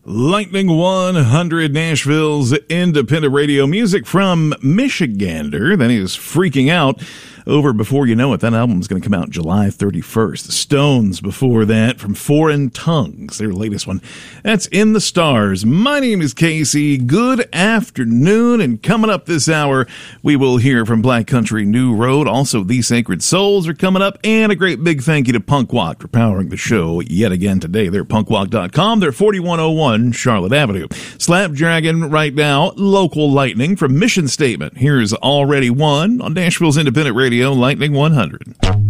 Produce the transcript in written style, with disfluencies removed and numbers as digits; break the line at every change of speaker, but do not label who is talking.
Lightning 100, Nashville's independent radio music from Michigander. Then he was freaking out over Before You Know It. That album's going to come out July 31st. The Stones before that from Foreign Tongues, their latest one. That's In the Stars. My name is Casey. Good afternoon. And coming up this hour, we will hear from Black Country New Road. Also, The Sacred Souls are coming up. And a great big thank you to Punkwalk for powering the show yet again today. They're punkwalk.com. They're 4101 Charlotte Avenue. Slapdragon right now. Local Lightning from Mission Statement. Here's Already One on Nashville's independent radio, Lightning 100.